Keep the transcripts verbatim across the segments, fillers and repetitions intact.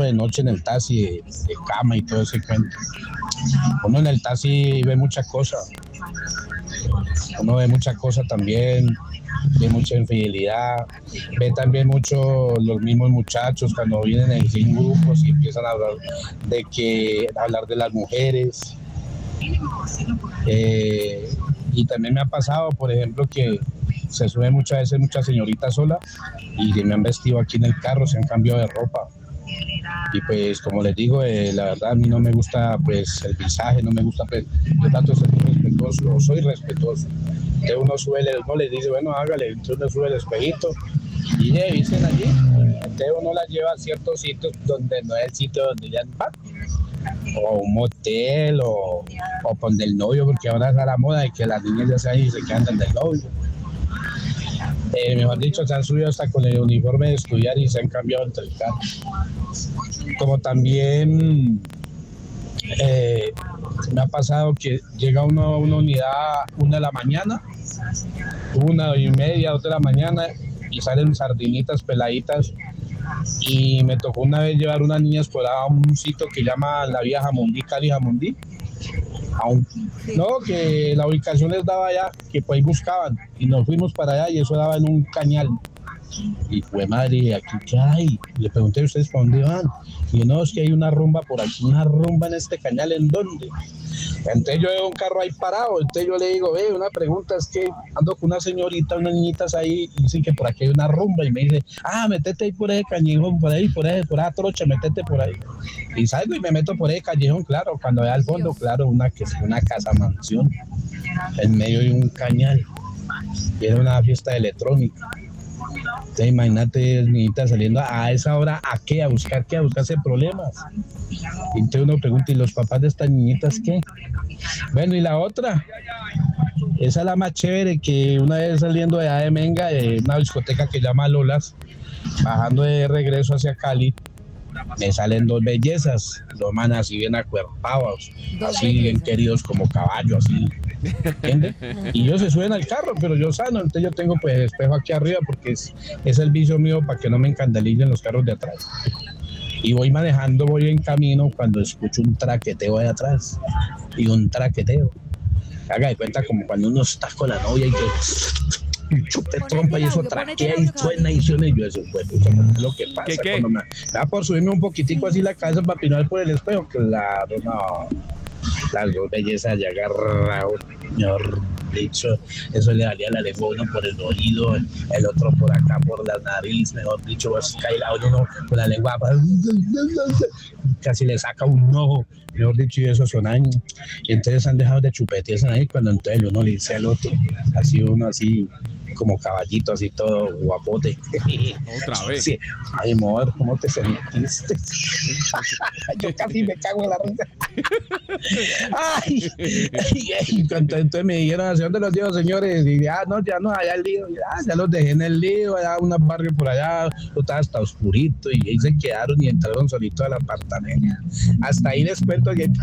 trabajo de noche en el taxi, de, de cama y todo ese cuento. Uno en el taxi ve muchas cosas. Uno ve muchas cosas también, ve mucha infidelidad, ve también mucho los mismos muchachos cuando vienen en sin grupos y empiezan a hablar de que hablar de las mujeres. Eh, y también me ha pasado, por ejemplo, que se sube muchas veces muchas señoritas sola y que me han vestido aquí en el carro, se han cambiado de ropa. Y pues como les digo, eh, la verdad a mí no me gusta pues el visaje, no me gusta pues, yo trato de ser muy respetuoso, soy respetuoso. Entonces uno sube, uno le dice, bueno hágale, entonces uno sube el espejito y ya dicen allí, entonces uno la lleva a ciertos sitios donde no es el sitio donde ya van, o un motel, o, o con del novio, porque ahora es a la moda de que las niñas ya se van y se quedan del novio. Eh, mejor dicho, se han subido hasta con el uniforme de estudiar y se han cambiado entre el carro. Como también eh, me ha pasado que llega uno a una unidad una de la mañana, una y media, dos de la mañana, y salen sardinitas peladitas. Y me tocó una vez llevar unas niñas por a un sitio que llama la vía Jamundí, Cali Jamundí. Aún, no, que la ubicación les daba allá, que pues ahí buscaban, y nos fuimos para allá y eso daba en un cañal. Y fue madre, ¿aquí qué hay? Le pregunté a ustedes para dónde van. Y no, es que hay una rumba por aquí, una rumba en este cañal, ¿en dónde? Entonces yo veo un carro ahí parado, entonces yo le digo, ve, una pregunta es que ando con una señorita, unas niñitas ahí, y dicen que por aquí hay una rumba, y me dice, ah, métete ahí por ese callejón, por ahí, por ahí, por esa trocha, métete por ahí. Y salgo y me meto por ese callejón, claro, cuando vea al fondo, claro, una, que es una casa mansión, en medio de un cañal, y era una fiesta electrónica. Entonces, imagínate, niñita saliendo a esa hora, ¿a qué? A buscar qué, a buscarse problemas. Y entonces uno pregunta, ¿y los papás de estas niñitas qué? Bueno, y la otra, esa es la más chévere, que una vez saliendo de allá de Menga, de una discoteca que llama Lolas, bajando de regreso hacia Cali, me salen dos bellezas, dos manas así bien acuerpados, así bien queridos como caballos, así, ¿entiendes? Y ellos se suben al carro, pero yo sano, entonces yo tengo pues espejo aquí arriba porque es, es el vicio mío para que no me encandalicen los carros de atrás. Y voy manejando, voy en camino cuando escucho un traqueteo de atrás, y un traqueteo. Haga de cuenta como cuando uno está con la novia y que chute trompa y eso traquea y suena y suena y yo eso pues lo que pasa. ¿Qué, qué? Cuando me, me da por subirme un poquitico así la cabeza para pinar por el espejo, claro, no, las dos bellezas ya agarrado, señor dicho, eso le daría la lengua a uno por el oído, el, el otro por acá por la nariz, mejor dicho, pues cae la uno con la lengua casi le saca un ojo, mejor dicho, y eso suenan, y entonces han dejado de chupetearse ahí cuando entonces uno le dice al otro, así uno así como caballito, así todo guapote. Otra vez. Sí. Ay, amor, ¿cómo te sentiste? Yo casi me cago en la risa. Ay, ay, ay. Entonces me dijeron, ¿hacia dónde los llevo, señores? Y ah, no, ya no, allá el lío. Ya, ya los dejé en el lío, allá un barrio por allá, estaba hasta oscurito, y ahí se quedaron y entraron solitos al apartamento. Hasta ahí les cuento que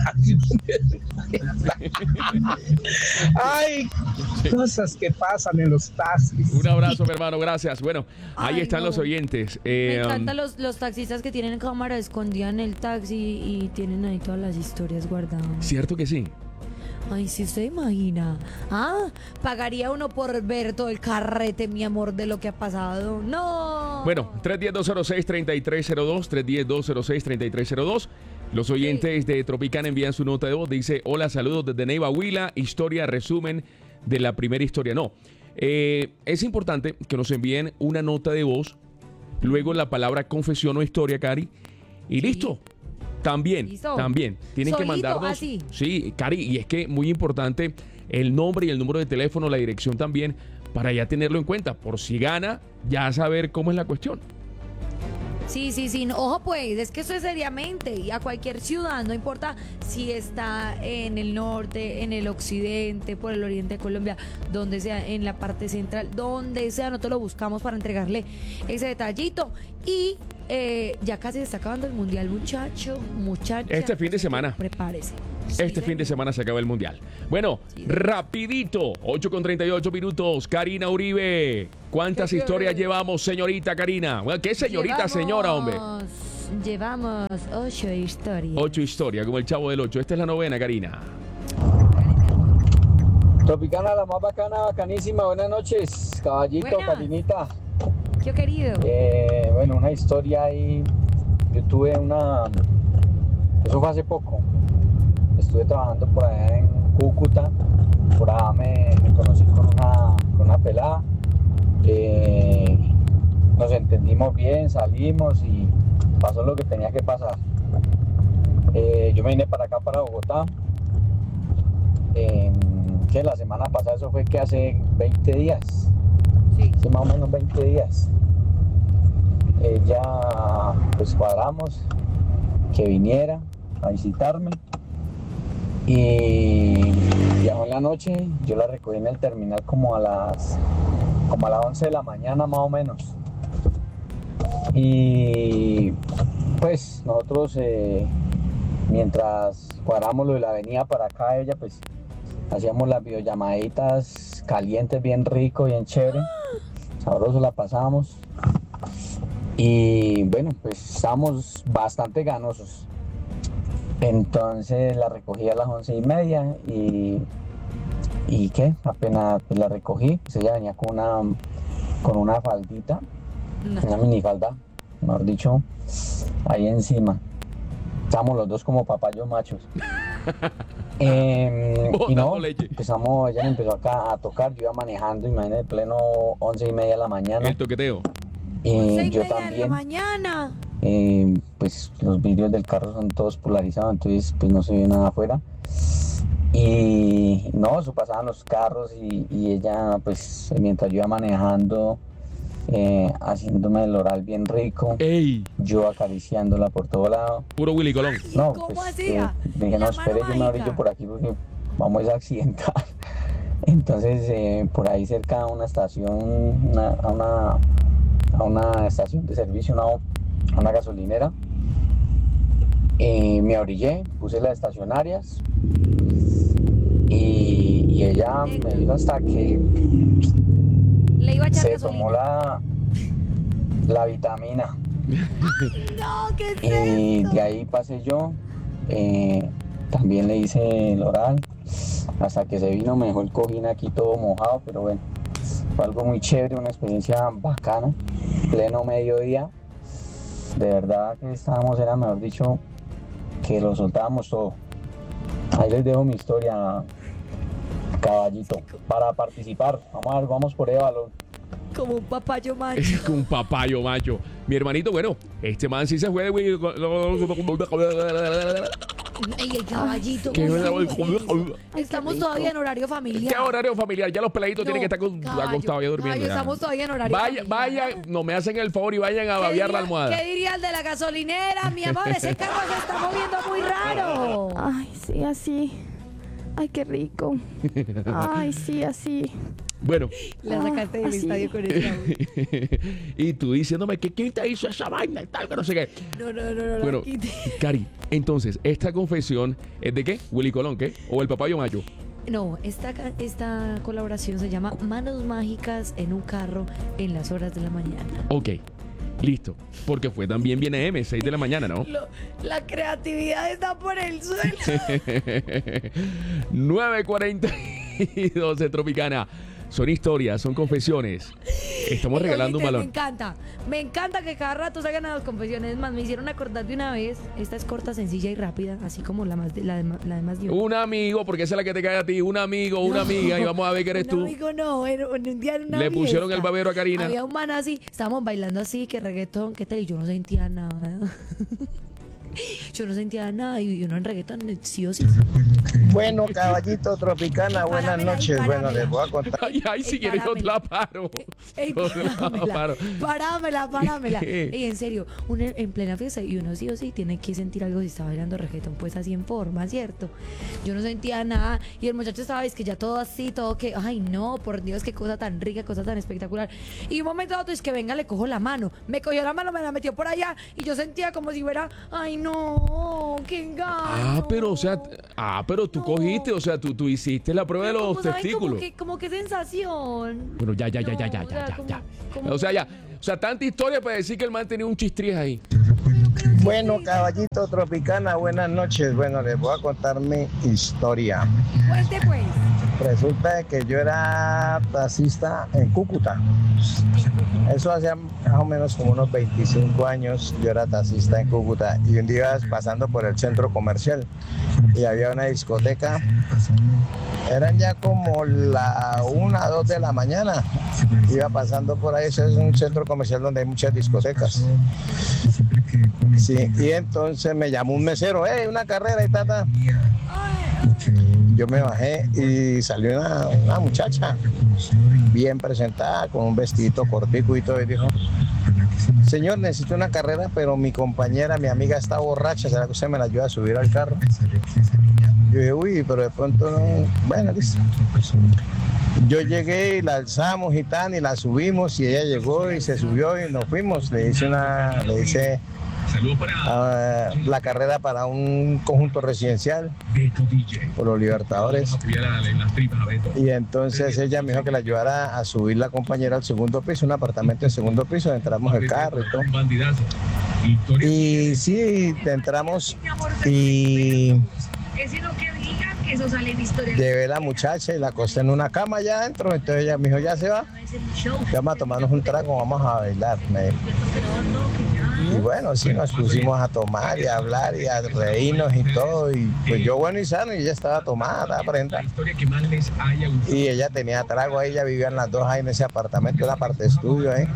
ay, cosas que pasan en los taxis. Un abrazo, mi hermano, gracias. Bueno, ahí Ay, están no. los oyentes. Me Eh, encantan los, los taxistas que tienen cámara escondida en el taxi y tienen ahí todas las historias guardadas. Cierto que sí. Ay, si usted imagina. Ah, pagaría uno por ver todo el carrete, mi amor, de lo que ha pasado. No. Bueno, tres uno cero, dos cero seis, tres tres cero dos, tres uno cero, dos cero seis, tres tres cero dos. Los oyentes de Tropicana envían su nota de voz. Dice, hola, saludos desde Neiva, Huila. Historia, resumen de la primera historia. No, eh, es importante que nos envíen una nota de voz, luego la palabra confesión o historia, Cari, y Sí. listo. También, ¿Listo? también. Tienen Solito, que mandarnos. así. Sí, Cari, y es que muy importante el nombre y el número de teléfono, la dirección también, para ya tenerlo en cuenta. Por si gana, ya saber cómo es la cuestión. Sí, sí, sí. No, ojo, pues, es que eso es seriamente. Y a cualquier ciudad, no importa si está en el norte, en el occidente, por el oriente de Colombia, donde sea, en la parte central, donde sea, nosotros lo buscamos para entregarle ese detallito. Y eh, ya casi se está acabando el mundial, muchacho, muchacha. Este fin de semana. Prepárese. Este Sí, fin de semana se acaba el mundial. Bueno, Sí. rapidito, ocho con treinta y ocho minutos. Karina Uribe, ¿cuántas ¿Qué historias quiere? llevamos, señorita Karina? Bueno, ¿qué señorita, Llevamos señora, hombre? llevamos ocho historias. Ocho historias, como el Chavo del Ocho. Esta es la novena, Karina. Tropicana, la más bacana, bacanísima. Buenas noches, caballito, Buenas. Karinita. Qué querido. Eh, bueno, una historia ahí. Yo tuve una. Eso fue hace poco. Estuve trabajando por allá en Cúcuta. Por allá me, me conocí con una, con una pelada. Eh, nos entendimos bien, salimos y pasó lo que tenía que pasar. Eh, yo me vine para acá, para Bogotá. Eh, que la semana pasada, eso fue que hace veinte días. Sí. Sí, más o menos veinte días. Ella, pues cuadramos que viniera a visitarme y viajó en la noche. Yo la recogí en el terminal como a las como a las once de la mañana más o menos. Y pues nosotros eh, mientras cuadramos lo de la avenida para acá, ella pues hacíamos las videollamaditas calientes, bien rico, bien chévere, sabroso la pasábamos. Y bueno, pues estábamos bastante ganosos. Entonces la recogí a las once y media y, y ¿qué? Apenas pues, la recogí, pues ella venía con una, con una faldita, No. una minifalda, mejor dicho, ahí encima. Estábamos los dos como papayos machos. Eh, y no, Botando leche. empezamos, ella me empezó acá a tocar, yo iba manejando, imagínate, pleno once y media de la mañana. El toqueteo. Y Once y yo media de la también, mañana. eh, pues los vidrios del carro son todos polarizados, entonces pues no se ve nada afuera. Y no, eso pasaban los carros y, y ella pues mientras yo iba manejando, eh, haciéndome el oral bien rico, ¡Ey! yo acariciándola por todo lado. Puro Willy Colón. No, ¿Cómo pues, hacía? eh, dije, La no, espere, mano yo me mágica. abrillo por aquí porque vamos a accidentar. Entonces, eh, por ahí cerca a una estación, una- a, una, a una estación de servicio, una, a una gasolinera, eh, me abrillé, puse las estacionarias y, y ella me dijo hasta que Le iba a echar se gasolina. tomó la, la vitamina. No, ¿qué es Y esto? de ahí pasé yo, eh, también le hice el oral, hasta que se vino, me dejó el cojín aquí todo mojado, pero bueno, fue algo muy chévere, una experiencia bacana, pleno mediodía, de verdad que estábamos, era mejor dicho, que lo soltábamos todo. Ahí les dejo mi historia, caballito, para participar, vamos a ver, vamos por el balón. Como un papayo macho. Es que un papayo macho. Mi hermanito, bueno, este man sí se fue de Willy Ey, el caballito. ¿Qué Estamos Estamos todavía en horario familiar. ¿Qué horario familiar? Ya los peladitos No, tienen que estar con- caballo, acostados ya durmiendo. caballo, ya. estamos todavía en horario Vaya, familiar. vayan, no me hacen el favor y vayan a ¿Qué babear la diría- almohada. ¿Qué diría el de la gasolinera? Mi amor, ese carro se está moviendo muy raro. Ay, sí, así. Ay, qué rico. Ay, sí, así. Bueno, La sacaste del así. estadio con el audio. y tú diciéndome que quién te hizo esa vaina y tal, que no sé qué. No, no, no, no. Bueno, la quité. Cari, entonces, ¿esta confesión es de qué? ¿Willy Colón, qué? ¿O el papayo macho? No, esta, ca- esta colaboración se llama Manos Mágicas en un carro en las horas de la mañana. Ok, listo. Porque fue también viene M, seis de la mañana, ¿no? Lo- la creatividad está por el suelo. nueve cuarenta y dos de Tropicana. Son historias, son confesiones. Estamos Oye, regalando un te- Me balón. encanta, me encanta que cada rato salgan las confesiones. Es más, me hicieron acordar de una vez. Esta es corta, sencilla y rápida, así como la más de, la de, ma- la de más de Un amigo, porque esa es la que te cae a ti. Un amigo, una amiga, y vamos a ver que eres un tú. amigo no, en, en un día en una Le pusieron fiesta, el babero a Karina. Había un man así, estábamos bailando así, que reggaetón, qué tal, y yo no sentía nada. Yo no sentía nada, y uno en reggaetón, sí o sí. Bueno, caballito Tropicana, buenas Páramela ahí, noches. Bueno, páramela. les voy a contar. Ay, ay, si Ey, quieres yo te páramela. la paro. Ey, Yo te la páramela, paro. páramela, páramela. Ey, en serio, uno en plena fiesta y uno sí o sí tiene que sentir algo si está bailando reggaetón, pues así en forma, ¿cierto? Yo no sentía nada y el muchacho estaba, es que ya todo así, todo que, ay no, por Dios, qué cosa tan rica, cosa tan espectacular. Y un momento a otro es que venga, le cojo la mano, me cogió la mano, me la metió por allá y yo sentía como si fuera, ay no, qué engaño. Ah, pero, o sea, ah, pero tú No. cogiste, o sea, tú, tú hiciste la prueba de Pero los como, ¿saben? testículos. Como que, como que sensación. Bueno, ya, ya, ya, No, ya, ya, o sea, ya, ya, como- ya. como- O sea, ya. O sea, tanta historia para decir que el man tenía un chistrías ahí. Pero creo Bueno, caballito Tropicana, buenas noches. Bueno, les voy a contar mi historia. Cuente pues. Resulta que yo era taxista en Cúcuta. Eso hacía más o menos como unos veinticinco años. Yo era taxista en Cúcuta y un día pasando por el centro comercial y había una discoteca. Eran ya como la una, dos de la mañana. Iba pasando por ahí. Ese es un centro comercial donde hay muchas discotecas. Sí, y entonces me llamó un mesero, ¡eh, una carrera y tata! Yo me bajé y salió una, una muchacha bien presentada, con un vestidito cortico y todo, y dijo, señor, necesito una carrera, pero mi compañera, mi amiga está borracha, ¿será que usted me la ayuda a subir al carro? Yo dije, uy, pero de pronto no, bueno, listo. Yo llegué y la alzamos y tan, y la subimos, y ella llegó y se subió y nos fuimos. Le hice una, le hice uh, la carrera para un conjunto residencial por los Libertadores. Y entonces ella me dijo que la ayudara a subir la compañera al segundo piso, un apartamento en segundo piso, entramos el carro y todo. Y sí, entramos y llevé la muchacha y la acosté en una cama allá adentro. Entonces ella me dijo, ya se va, vamos a tomarnos un trago, vamos a bailar. Me dijo. Y bueno, sí, nos pusimos a tomar y a hablar y a reírnos y todo. Y pues yo bueno y sano, y ella estaba tomada, prenda. Y ella tenía trago ahí, ella vivían las dos ahí en ese apartamento, en la parte de estudio ahí.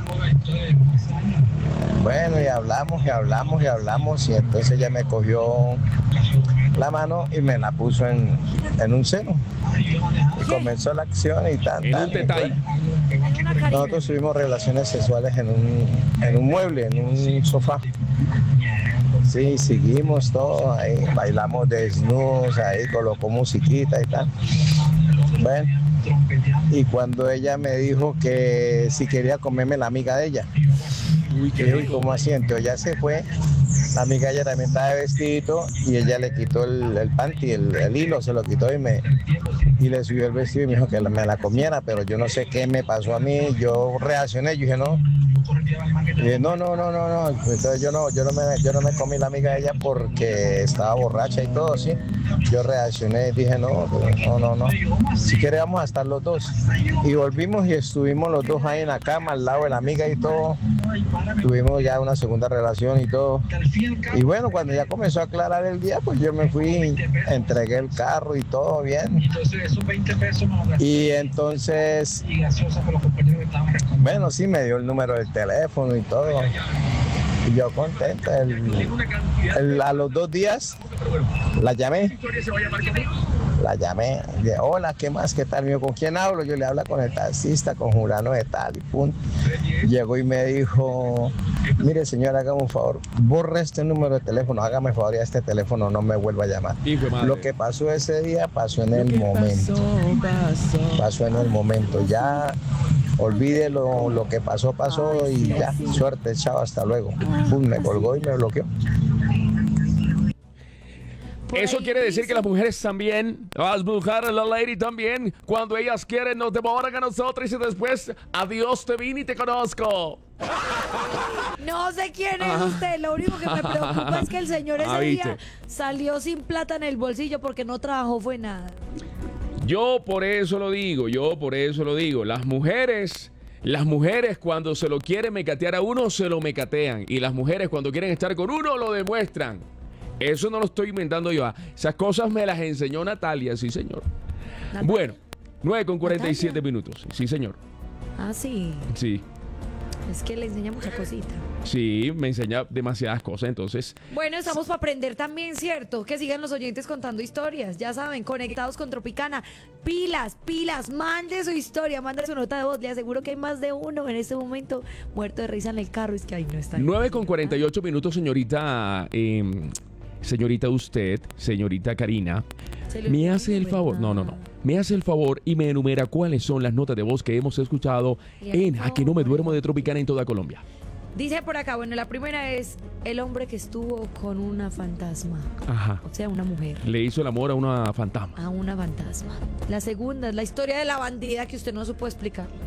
Bueno, y hablamos y hablamos y hablamos, y entonces ella me cogió la mano y me la puso en, en un seno. Y comenzó la acción y tal. En un detalle. Nosotros tuvimos relaciones sexuales en un, en un mueble, en un sofá. Sí, seguimos todo ahí, bailamos desnudos, ahí colocó musiquita y tal. Bueno, y cuando ella me dijo que si quería comerme la amiga de ella. Uy, ¿qué? ¿Cómo así? Entonces ya se fue. La amiga ella también estaba de vestido y ella le quitó el, el panty, el, el hilo, se lo quitó y me y le subió el vestido y me dijo que me la comiera, pero yo no sé qué me pasó a mí. Yo reaccioné, yo dije no. Y dije, no, no, no, no, no. Entonces yo no, yo no me, yo no me comí la amiga de ella porque estaba borracha y todo, sí. Yo reaccioné y dije no, no, no, no. Si querés vamos a estar los dos. Y volvimos y estuvimos los dos ahí en la cama al lado de la amiga y todo. Tuvimos ya una segunda relación y todo. Y bueno, cuando ya comenzó a aclarar el día, pues yo me fui, entregué el carro y todo bien. Y entonces, bueno, sí me dio el número del teléfono y todo. Y yo contento. El, el, a los dos días la llamé. La llamé, le dije, hola, ¿qué más? ¿Qué tal? Mío, ¿con quién hablo? Yo le hablo con el taxista, con Julano de tal y pum. Llegó y me dijo, mire señor, hágame un favor, borre este número de teléfono, hágame el favor y a este teléfono no me vuelva a llamar. Lo que pasó ese día pasó en el momento. Pasó, pasó en el momento. Ya olvide lo, lo que pasó, pasó y ya, suerte, chao, hasta luego. Pum, me colgó y me bloqueó. Eso quiere decir que las mujeres también, las mujeres, la lady también, cuando ellas quieren nos devoran a nosotros y después, adiós, te vine y te conozco. No sé quién es Ajá. usted, lo único que me preocupa es que el señor ese ah, día salió sin plata en el bolsillo porque no trabajó fue nada. Yo por eso lo digo, yo por eso lo digo, las mujeres... Las mujeres cuando se lo quieren mecatear a uno, se lo mecatean. Y las mujeres cuando quieren estar con uno, lo demuestran. Eso no lo estoy inventando yo. Esas cosas me las enseñó Natalia, sí señor. ¿Natalia? Bueno, nueve con cuarenta y siete minutos, sí señor. Ah, sí. Sí. Es que le enseña mucha cosita. Sí, me enseña demasiadas cosas, entonces... Bueno, estamos para aprender también, ¿cierto? Que sigan los oyentes contando historias, ya saben, conectados con Tropicana. Pilas, pilas, mande su historia, mande su nota de voz. Le aseguro que hay más de uno en este momento muerto de risa en el carro. Es que ahí no está. nueve con cuarenta y ocho minutos, señorita... Eh, señorita usted, señorita Karina, me hace el favor, no, no, no, me hace el favor y me enumera cuáles son las notas de voz que hemos escuchado en A que no me duermo de Tropicana en toda Colombia. Dice por acá, bueno, la primera es el hombre que estuvo con una fantasma. Ajá. O sea, una mujer. Le hizo el amor a una fantasma. A una fantasma. La segunda es la historia de la bandida que usted no supo explicar.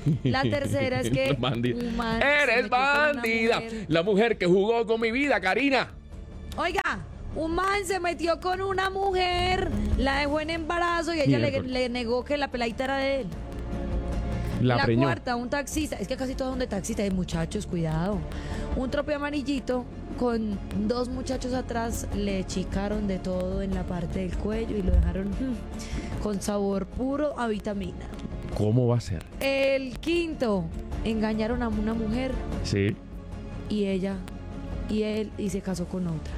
La tercera es que Bandida. un man se Eres metió con una bandida. mujer. La mujer que jugó con mi vida, Karina. Oiga, un man se metió con una mujer, la dejó en embarazo y ella le, Miércoles. le negó que la peladita era de él. La, La preñó. cuarta, un taxista. Es que casi todos son de taxista. Hay muchachos, cuidado. Un trope amarillito con dos muchachos atrás le chicaron de todo en la parte del cuello y lo dejaron mm, con sabor puro a vitamina. ¿Cómo va a ser? El quinto, engañaron a una mujer Sí. y ella y él y se casó con otra.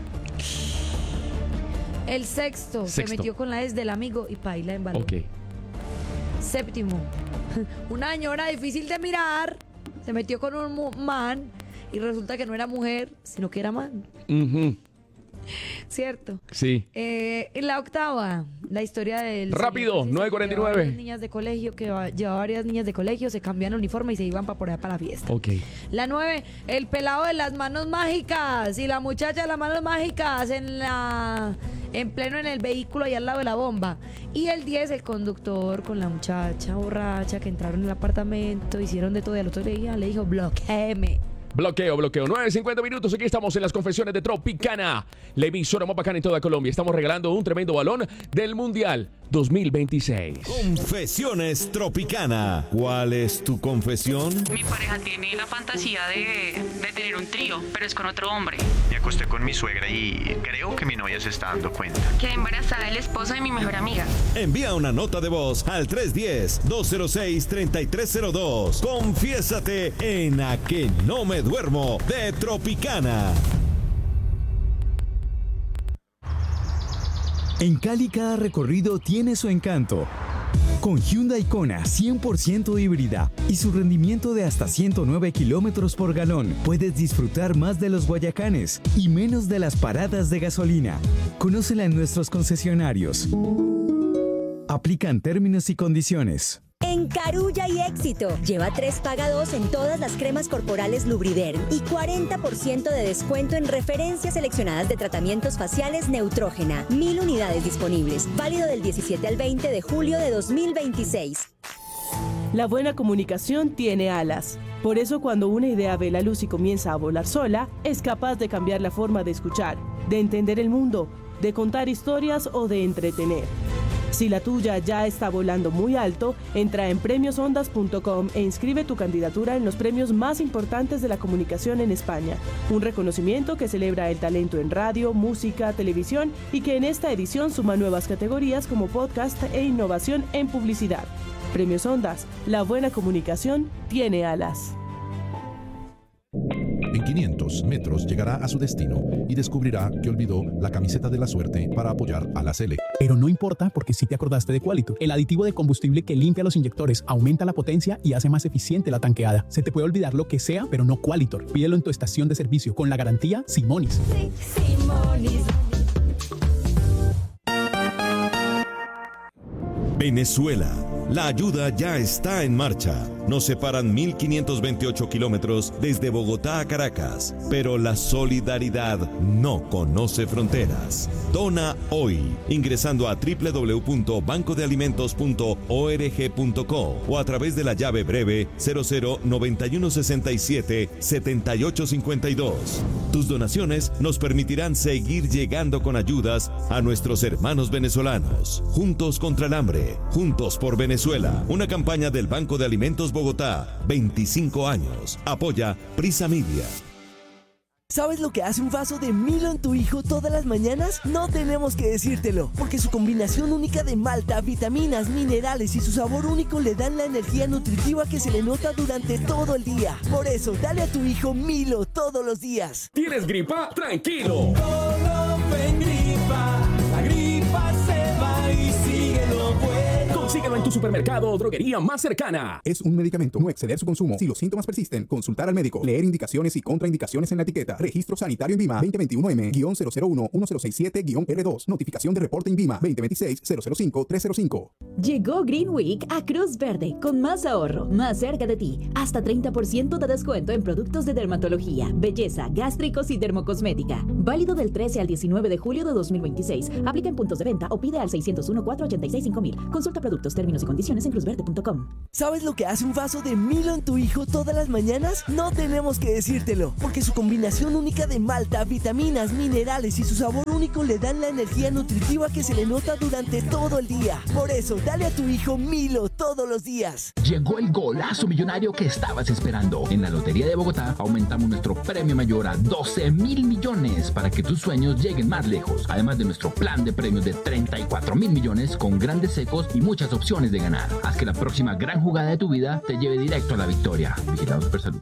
El sexto, Sexto. se metió con la ex del amigo y paila en balón. Ok. Séptimo, una señora difícil de mirar se metió con un mu- man y resulta que no era mujer, sino que era man. Ujú. ¿Cierto? Sí. Eh, en la octava, la historia del... Rápido, señor que nueve cuarenta y nueve. llevaba varias niñas de colegio, que va- llevaba varias niñas de colegio, se cambiaban el uniforme y se iban para por allá para la fiesta. Ok. La nueve, el pelado de las manos mágicas y la muchacha de las manos mágicas en la en pleno en el vehículo y al lado de la bomba. Y el diez, el conductor con la muchacha borracha que entraron en el apartamento, hicieron de todo y al otro día le dijo, bloquéeme. Bloqueo, bloqueo. nueve cincuenta minutos. Aquí estamos en las confesiones de Tropicana, la emisora más bacana en toda Colombia. Estamos regalando un tremendo balón del Mundial dos mil veintiséis. Confesiones Tropicana. ¿Cuál es tu confesión? Mi pareja tiene la fantasía de, de tener un trío, pero es con otro hombre. Me acosté con mi suegra y creo que mi novia se está dando cuenta. Quedé embarazada del esposo de mi mejor amiga. Envía una nota de voz al tres uno cero, dos cero seis, tres tres cero dos. Confiésate en A que no me duermo de Tropicana. En Cali cada recorrido tiene su encanto. Con Hyundai Kona cien por ciento híbrida y su rendimiento de hasta ciento nueve kilómetros por galón, puedes disfrutar más de los Guayacanes y menos de las paradas de gasolina. Conócela en nuestros concesionarios. Aplican términos y condiciones. En Carulla y Éxito, lleva tres paga dos en todas las cremas corporales Lubriderm y cuarenta por ciento de descuento en referencias seleccionadas de tratamientos faciales Neutrógena. Mil unidades disponibles. Válido del diecisiete al veinte de julio de dos mil veintiséis. La buena comunicación tiene alas. Por eso cuando una idea ve la luz y comienza a volar sola, es capaz de cambiar la forma de escuchar, de entender el mundo, de contar historias o de entretener. Si la tuya ya está volando muy alto, entra en premios ondas punto com e inscribe tu candidatura en los premios más importantes de la comunicación en España. Un reconocimiento que celebra el talento en radio, música, televisión y que en esta edición suma nuevas categorías como podcast e innovación en publicidad. Premios Ondas, la buena comunicación tiene alas. En quinientos metros llegará a su destino y descubrirá que olvidó la camiseta de la suerte para apoyar a la Sele. Pero no importa porque sí te acordaste de Qualitor, el aditivo de combustible que limpia los inyectores, aumenta la potencia y hace más eficiente la tanqueada. Se te puede olvidar lo que sea, pero no Qualitor. Pídelo en tu estación de servicio con la garantía Simonis. Sí, Simonis. Venezuela. La ayuda ya está en marcha. Nos separan mil quinientos veintiocho kilómetros desde Bogotá a Caracas, pero la solidaridad no conoce fronteras. Dona hoy ingresando a doble u doble u doble u punto banco de alimentos punto org punto co o a través de la llave breve cero cero noventa y uno sesenta y siete setenta y ocho cincuenta y dos. Tus donaciones nos permitirán seguir llegando con ayudas a nuestros hermanos venezolanos. Juntos contra el hambre, juntos por Venezuela. Una campaña del Banco de Alimentos Bogotá, veinticinco años. Apoya Prisa Media. ¿Sabes lo que hace un vaso de Milo en tu hijo todas las mañanas? No tenemos que decírtelo, porque su combinación única de malta, vitaminas, minerales y su sabor único le dan la energía nutritiva que se le nota durante todo el día. Por eso, dale a tu hijo Milo todos los días. ¿Tienes gripa? ¡Tranquilo! Gripa, la gripa se va y sigue lo bueno. Consíguelo en tu supermercado o droguería más cercana. Es un medicamento. No exceder su consumo. Si los síntomas persisten, consultar al médico. Leer indicaciones y contraindicaciones en la etiqueta. Registro sanitario INVIMA veinte veintiuno M cero cero uno uno cero seis siete R dos. Notificación de reporte INVIMA veinte veintiséis cero cero cinco tres cero cinco. Llegó Green Week a Cruz Verde con más ahorro, más cerca de ti. Hasta treinta por ciento de descuento en productos de dermatología, belleza, gástricos y dermocosmética. Válido del trece al diecinueve de julio de dos mil veintiséis. Aplica en puntos de venta o pide al seis cero uno, cuatro ocho seis, cinco mil. Consulta productos, términos Términos y condiciones en cruzverde punto com. ¿Sabes lo que hace un vaso de Milo en tu hijo todas las mañanas? No tenemos que decírtelo, porque su combinación única de malta, vitaminas, minerales y su sabor único le dan la energía nutritiva que se le nota durante todo el día. Por eso, dale a tu hijo Milo todos los días. Llegó el golazo millonario que estabas esperando. En la Lotería de Bogotá aumentamos nuestro premio mayor a doce mil millones para que tus sueños lleguen más lejos. Además de nuestro plan de premios de treinta y cuatro mil millones con grandes secos y muchas opciones de ganar. Haz que la próxima gran jugada de tu vida te lleve directo a la victoria. Vigilado Supersalud.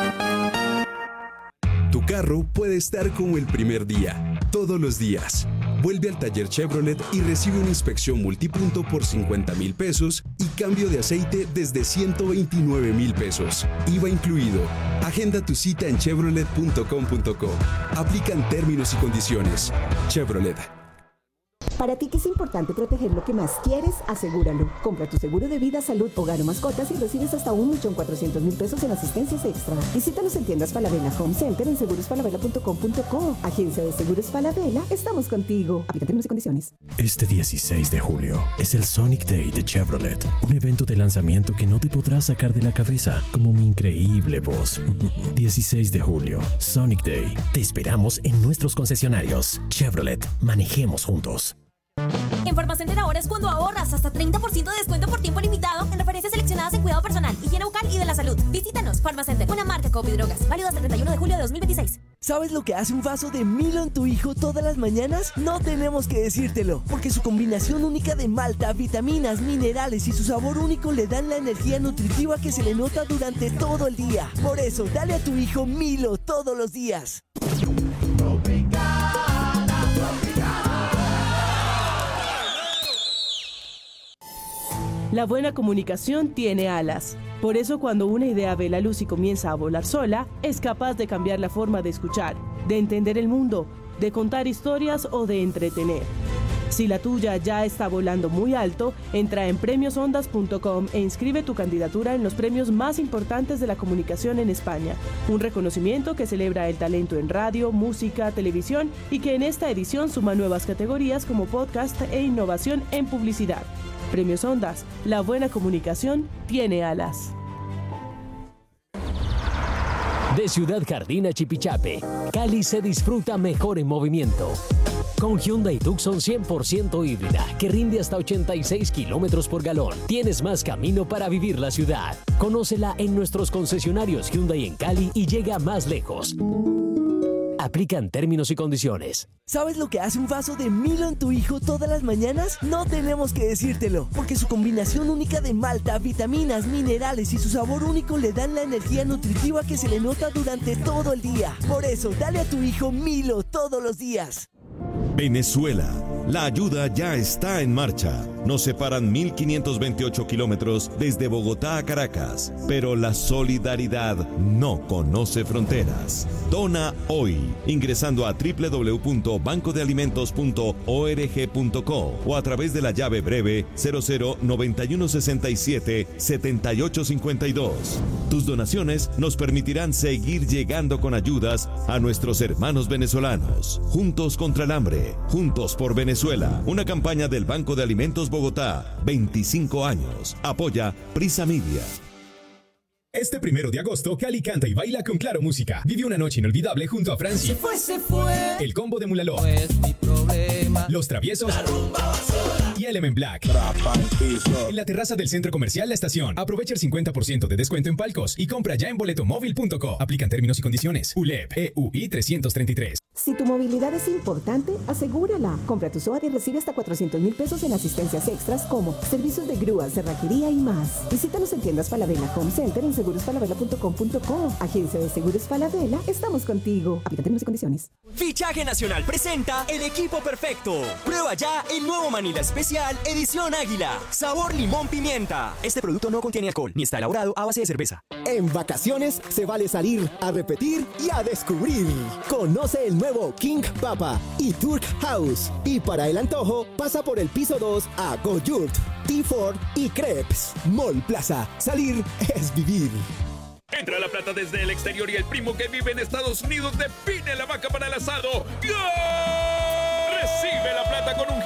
Tu carro puede estar como el primer día, todos los días. Vuelve al taller Chevrolet y recibe una inspección multipunto por cincuenta mil pesos y cambio de aceite desde ciento veintinueve mil pesos. I V A incluido. Agenda tu cita en chevrolet punto com punto co. Aplican términos y condiciones. Chevrolet. Para ti que es importante proteger lo que más quieres, asegúralo. Compra tu seguro de vida, salud, hogar o mascotas y recibes hasta un millón cuatrocientos mil pesos en asistencias extra. Visítanos en tiendas Falabella Home Center en seguros falabella punto com punto co. Agencia de Seguros Falabella, estamos contigo. Aplica términos y condiciones. Este dieciséis de julio es el Sonic Day de Chevrolet. Un evento de lanzamiento que no te podrás sacar de la cabeza, como mi increíble voz. dieciséis de julio, Sonic Day. Te esperamos en nuestros concesionarios. Chevrolet, manejemos juntos. En Farmacenter ahora es cuando ahorras hasta treinta por ciento de descuento por tiempo limitado en referencias seleccionadas en cuidado personal, higiene bucal y de la salud. Visítanos, Farmacenter, una marca Copi Drogas, válido hasta el treinta y uno de julio de dos mil veintiséis. ¿Sabes lo que hace un vaso de Milo en tu hijo todas las mañanas? No tenemos que decírtelo, porque su combinación única de malta, vitaminas, minerales y su sabor único le dan la energía nutritiva que se le nota durante todo el día. Por eso, dale a tu hijo Milo todos los días. La buena comunicación tiene alas. Por eso cuando una idea ve la luz y comienza a volar sola, es capaz de cambiar la forma de escuchar, de entender el mundo, de contar historias o de entretener. Si la tuya ya está volando muy alto, entra en premios ondas punto com e inscribe tu candidatura en los premios más importantes de la comunicación en España. Un reconocimiento que celebra el talento en radio, música, televisión y que en esta edición suma nuevas categorías como podcast e innovación en publicidad. Premios Ondas, la buena comunicación tiene alas. De Ciudad Jardín a Chipichape, Cali se disfruta mejor en movimiento. Con Hyundai Tucson cien por ciento híbrida, que rinde hasta ochenta y seis kilómetros por galón, tienes más camino para vivir la ciudad. Conócela en nuestros concesionarios Hyundai en Cali y llega más lejos. Aplican términos y condiciones. ¿Sabes lo que hace un vaso de Milo en tu hijo todas las mañanas? No tenemos que decírtelo, porque su combinación única de malta, vitaminas, minerales y su sabor único le dan la energía nutritiva que se le nota durante todo el día. Por eso, dale a tu hijo Milo todos los días. Venezuela. La ayuda ya está en marcha. Nos separan mil quinientos veintiocho kilómetros desde Bogotá a Caracas, pero la solidaridad no conoce fronteras. Dona hoy ingresando a doble u doble u doble u punto banco de alimentos punto org punto co o a través de la llave breve cero cero noventa y uno sesenta y siete setenta y ocho cincuenta y dos. Tus donaciones nos permitirán seguir llegando con ayudas a nuestros hermanos venezolanos. Juntos contra el hambre, juntos por Venezuela. Una campaña del Banco de Alimentos Bogotá. veinticinco años. Apoya Prisa Media. Este primero de agosto, Cali canta y baila con Claro Música. Vive una noche inolvidable junto a Franci. Se fue, se fue. El Combo de Mulaló. No es mi problema. Los Traviesos. La rumba va sola. Y Element Black. En la terraza del Centro Comercial La Estación. Aprovecha el cincuenta por ciento de descuento en palcos y compra ya en boletomóvil punto co. Aplican términos y condiciones. U L E P E U I trescientos treinta y tres. Si tu movilidad es importante, asegúrala. Compra tu SOAT y recibe hasta cuatrocientos mil pesos en asistencias extras como servicios de grúa, cerrajería y más. Visítanos en tiendas Falabella Home Center en seguros falabella punto com punto co. Agencia de Seguros Falabella, estamos contigo. Aplica términos y condiciones. Fichaje Nacional presenta el equipo perfecto. Prueba ya el nuevo Manila Especial Edición Águila. Sabor limón pimienta. Este producto no contiene alcohol ni está elaborado a base de cerveza. En vacaciones se vale salir a repetir y a descubrir. Conoce el nuevo King Papa y Turk House. Y para el antojo, pasa por el piso dos a Go-Yurt, T cuatro y Crepes. Mall Plaza. Salir es vivir. Entra la plata desde el exterior y el primo que vive en Estados Unidos define la vaca para el asado. ¡Gol! Recibe la plata con un giro internacional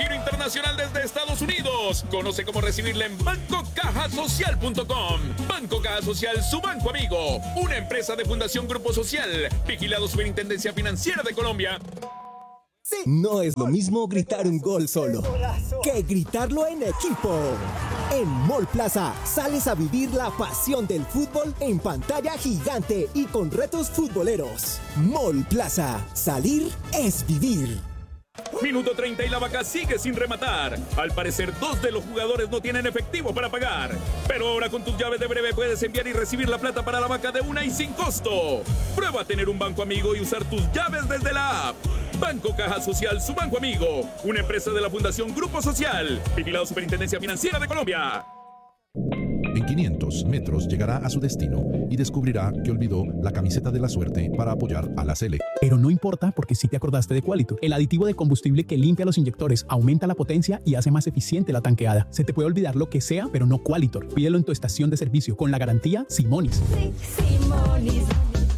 internacional desde Estados Unidos. Conoce cómo recibirla en banco caja social punto com. Banco Caja Social, su banco amigo. Una empresa de Fundación Grupo Social. Vigilado Superintendencia Financiera de Colombia. No es lo mismo gritar un gol solo que gritarlo en equipo. En Mall Plaza sales a vivir la pasión del fútbol en pantalla gigante y con retos futboleros. Mall Plaza, salir es vivir. Minuto treinta y la vaca sigue sin rematar. Al parecer, dos de los jugadores no tienen efectivo para pagar. Pero ahora con tus llaves de Breve puedes enviar y recibir la plata para la vaca de una y sin costo. Prueba a tener un banco amigo y usar tus llaves desde la app. Banco Caja Social, su banco amigo. Una empresa de la Fundación Grupo Social. Vigilado Superintendencia Financiera de Colombia. En quinientos metros llegará a su destino y descubrirá que olvidó la camiseta de la suerte para apoyar a la Sele. Pero no importa porque sí te acordaste de Qualitor, el aditivo de combustible que limpia los inyectores, aumenta la potencia y hace más eficiente la tanqueada. Se te puede olvidar lo que sea, pero no Qualitor. Pídelo en tu estación de servicio con la garantía Simonis. Sí, Simonis.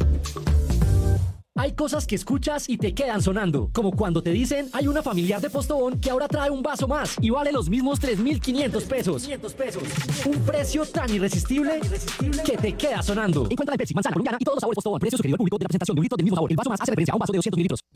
Hay cosas que escuchas y te quedan sonando, como cuando te dicen hay una familiar de Postobón que ahora trae un vaso más y vale los mismos tres mil quinientos pesos. Un precio tan irresistible que te queda sonando. Encuentra la Pepsi, manzana, colombiana y todos los sabores Postobón. Precio sugerido al público de presentación de un litro del mismo sabor. El vaso más hace referencia a un vaso de doscientos mililitros.